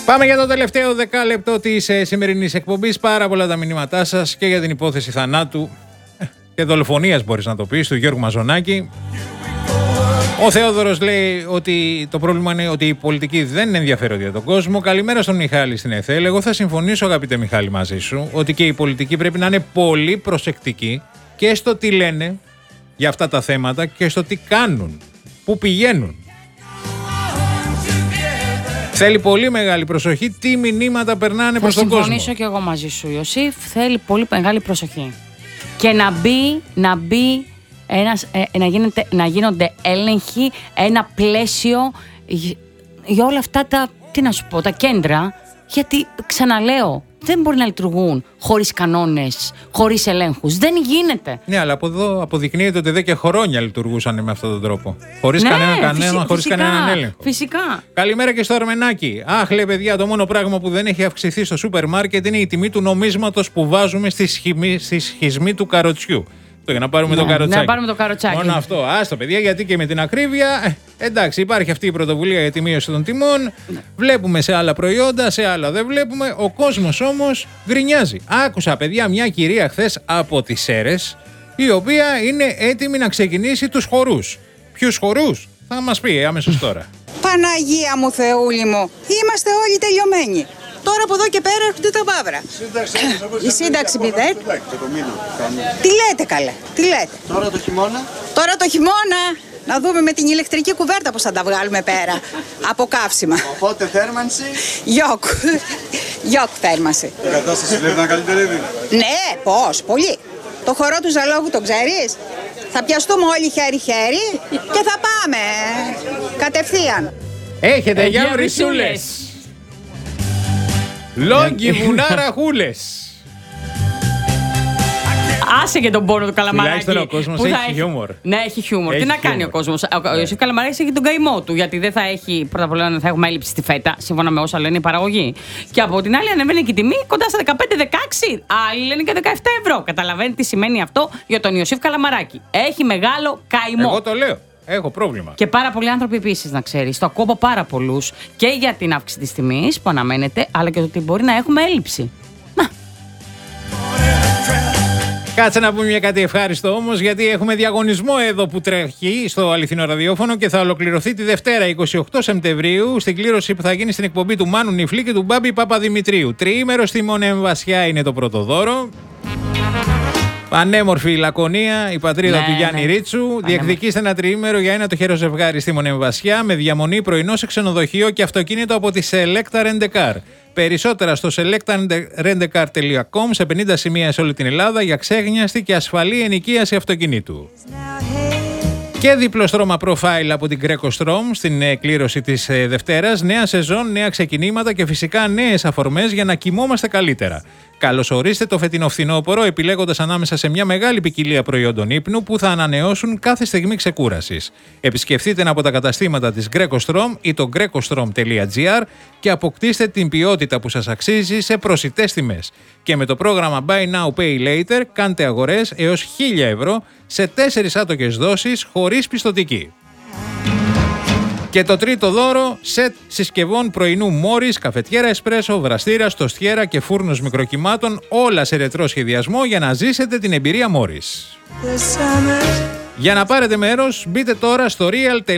Πάμε για το τελευταίο δεκάλεπτο της σημερινής εκπομπής. Πάρα πολλά τα μηνύματά σας και για την υπόθεση θανάτου και δολοφονίας, μπορείς να το πεις, του Γιώργου Μαζονάκη. Ο Θεόδωρος λέει ότι το πρόβλημα είναι ότι οι πολιτικοί δεν ενδιαφέρονται για τον κόσμο. Καλημέρα στον Μιχάλη στην ΕΘΕΛ. Εγώ θα συμφωνήσω, αγαπητέ Μιχάλη, μαζί σου, ότι και οι πολιτικοί πρέπει να είναι πολύ προσεκτικοί και στο τι λένε για αυτά τα θέματα και στο τι κάνουν, πού πηγαίνουν. Θέλει πολύ μεγάλη προσοχή τι μηνύματα περνάνε προς τον κόσμο. Θα συμφωνήσω και εγώ μαζί σου, Ιωσήφ. Θέλει πολύ μεγάλη προσοχή. Και να γίνονται έλεγχοι, ένα πλαίσιο για όλα αυτά τα, τι να σου πω, τα κέντρα. Γιατί, ξαναλέω, δεν μπορεί να λειτουργούν χωρίς κανόνες, χωρίς ελέγχους. Δεν γίνεται. Ναι, αλλά από εδώ αποδεικνύεται ότι εδώ και χρόνια λειτουργούσαν με αυτόν τον τρόπο. Χωρίς κανέναν έλεγχο. Φυσικά. Καλημέρα και στο Αρμενάκι. Αχ, λέει παιδιά, το μόνο πράγμα που δεν έχει αυξηθεί στο σούπερ μάρκετ είναι η τιμή του νομίσματος που βάζουμε στη σχισμή του καροτσιού. Για να πάρουμε το καροτσάκι. Να πάρουμε το καροτσάκι. Μόνο αυτό. Άστο, παιδιά, γιατί και με την ακρίβεια. Εντάξει, υπάρχει αυτή η πρωτοβουλία για τη μείωση των τιμών. Βλέπουμε σε άλλα προϊόντα, σε άλλα δεν βλέπουμε. Ο κόσμος όμως γκρινιάζει. Άκουσα, παιδιά, μια κυρία χθες από τις Σέρρες, η οποία είναι έτοιμη να ξεκινήσει τους χορούς. Ποιους χορούς? Θα μας πει αμέσως τώρα. Παναγία μου, Θεούλη μου, είμαστε όλοι τελειωμένοι. Τώρα από εδώ και πέρα έρχονται τα μαύρα. Η σύνταξη 0. Τι λέτε καλέ, τι λέτε. Τώρα το χειμώνα. Τώρα το χειμώνα. Να δούμε με την ηλεκτρική κουβέρτα πώς θα τα βγάλουμε πέρα. Από καύσιμα. Οπότε θέρμανση. Γιοκ θέρμανση. Η κατάσταση βλέπει να καλυτερεύει. Ναι, πώς, πολύ. Το χορό του Ζαλόγου το ξέρεις. Θα πιαστούμε όλοι χέρι-χέρι και θα πάμε κατευθείαν. Έχετε για βρυσούλες. Λόγκι βουνάρα χούλες. Άσε και τον πόνο του Καλαμαράκη. Τουλάχιστον ο κόσμος έχει χιούμορ. Ναι, έχει χιούμορ. Τι να κάνει ο κόσμος. Ο Ιωσήφ Καλαμαράκης έχει τον καημό του. Γιατί δεν θα έχει, πρώτα απ' όλα, θα έχουμε έλλειψη στη φέτα, σύμφωνα με όσα λένε οι παραγωγοί. Και από την άλλη, ανεβαίνει και η τιμή κοντά στα 15-16. Άλλοι λένε και 17 ευρώ. Καταλαβαίνετε τι σημαίνει αυτό για τον Ιωσήφ Καλαμαράκη. Έχει μεγάλο καημό. Εγώ το λέω. Έχω πρόβλημα. Και πάρα πολλοί άνθρωποι επίσης, να ξέρεις. Το ακούω από πάρα πολλούς και για την αύξηση της τιμής που αναμένεται, αλλά και ότι μπορεί να έχουμε έλλειψη. Κάτσε να πούμε μια κάτι ευχάριστο όμως, γιατί έχουμε διαγωνισμό εδώ που τρέχει στο αληθινό ραδιόφωνο και θα ολοκληρωθεί τη Δευτέρα 28 Σεπτεμβρίου στην κλήρωση που θα γίνει στην εκπομπή του Μάνου Νιφλή και του Μπάμπη Παπαδημητρίου. Τριήμερο στη Μονεμβασιά είναι το πρώτο δώρο. Πανέμορφη η Λακωνία, η πατρίδα του Γιάννη Ρίτσου. Διεκδικήστε ένα τριήμερο για ένα τυχερό ζευγάρι στη Μονεμβασιά με διαμονή, πρωινό σε ξενοδοχείο και αυτοκίνητο από τη Selecta Rent-A-Car. Περισσότερα στο selectarentcar.com, σε 50 σημεία σε όλη την Ελλάδα για ξέγνιαστη και ασφαλή ενοικίαση αυτοκινήτου. Και διπλό στρώμα profile από την Greco Strom στην κλήρωση της Δευτέρας. Νέα σεζόν, νέα ξεκινήματα και φυσικά νέες αφορμές για να κοιμόμαστε καλύτερα. Καλωσορίστε το φετινό φθινόπωρο επιλέγοντας ανάμεσα σε μια μεγάλη ποικιλία προϊόντων ύπνου που θα ανανεώσουν κάθε στιγμή ξεκούρασης. Επισκεφτείτε ένα από τα καταστήματα της Greco Strom ή το grecostrom.gr και αποκτήστε την ποιότητα που σας αξίζει σε προσιτές τιμές. Και με το πρόγραμμα Buy Now Pay Later κάντε αγορές έως 1.000 ευρώ σε 4 άτοκες δόσεις χωρίς πιστωτική. Και το τρίτο δώρο, σετ συσκευών πρωινού Μόρις, καφετιέρα εσπρέσο, βραστήρα, τοστιέρα και φούρνος μικροκυμάτων, όλα σε ρετρό σχεδιασμό για να ζήσετε την εμπειρία Μόρις. Για να πάρετε μέρος, μπείτε τώρα στο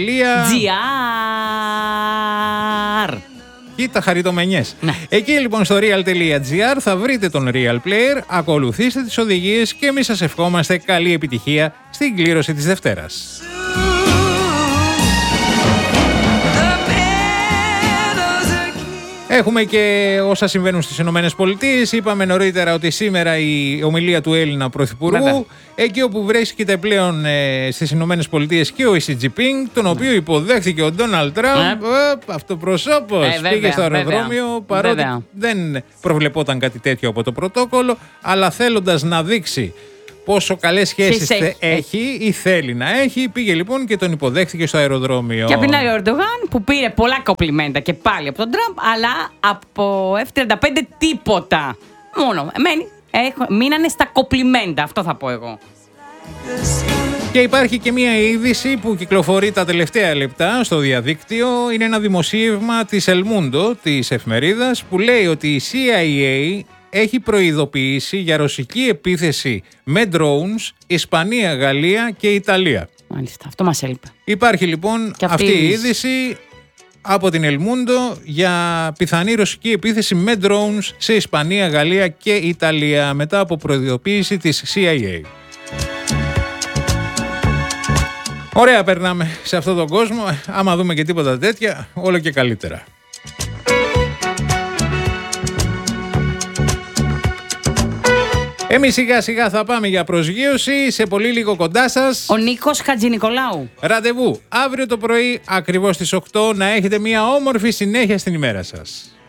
real.gr. Κοίτα χαριτομενιές. Ναι. Εκεί λοιπόν στο real.gr θα βρείτε τον Real Player, ακολουθήστε τις οδηγίες και εμείς σας ευχόμαστε καλή επιτυχία στην κλήρωση της Δευτέρας. Έχουμε και όσα συμβαίνουν στις Ηνωμένες Πολιτείες. Είπαμε νωρίτερα ότι σήμερα η ομιλία του Έλληνα Πρωθυπουργού, βέβαια, εκεί όπου βρίσκεται πλέον στις Ηνωμένες Πολιτείες και ο Xi Jinping, τον οποίο υποδέχθηκε ο Ντόναλντ Τραμπ, αυτοπροσώπως. Πήγε στο αεροδρόμιο, παρότι δεν προβλεπόταν κάτι τέτοιο από το πρωτόκολλο, αλλά θέλοντας να δείξει πόσο καλές σχέσεις έχει ή θέλει να έχει, πήγε λοιπόν και τον υποδέχθηκε στο αεροδρόμιο. Και απ' την άλλη ο Ερντογάν που πήρε πολλά κομπλιμέντα και πάλι από τον Τραμπ, αλλά από F-35 τίποτα. Μόνο. Μείνανε στα κομπλιμέντα, αυτό θα πω εγώ. Και υπάρχει και μία είδηση που κυκλοφορεί τα τελευταία λεπτά στο διαδίκτυο. Είναι ένα δημοσίευμα της El Mundo, της εφημερίδας, που λέει ότι η CIA έχει προειδοποιήσει για ρωσική επίθεση με drones Ισπανία, Γαλλία και Ιταλία. Μάλιστα, αυτό μας έλειπε. Υπάρχει λοιπόν αυτή η είδηση από την El Mundo για πιθανή ρωσική επίθεση με drones σε Ισπανία, Γαλλία και Ιταλία μετά από προειδοποίηση της CIA. Ωραία περνάμε σε αυτόν τον κόσμο. Άμα δούμε και τίποτα τέτοια, όλο και καλύτερα. Εμείς σιγά σιγά θα πάμε για προσγείωση. Σε πολύ λίγο κοντά σας Ο Νίκος Χατζηνικολάου. ραντεβού αύριο το πρωί ακριβώς στις 8. Να έχετε μια όμορφη συνέχεια στην ημέρα σας.